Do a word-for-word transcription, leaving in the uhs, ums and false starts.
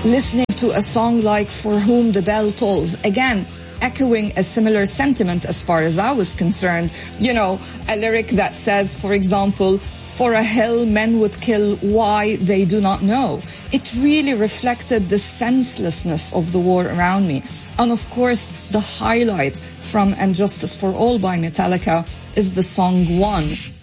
listening to a song like For Whom the Bell Tolls, again, echoing a similar sentiment as far as I was concerned. You know, a lyric that says, for example, for a hill men would kill, why they do not know. It really reflected the senselessness of the war around me. And of course, the highlight from And Justice for All by Metallica is the song One.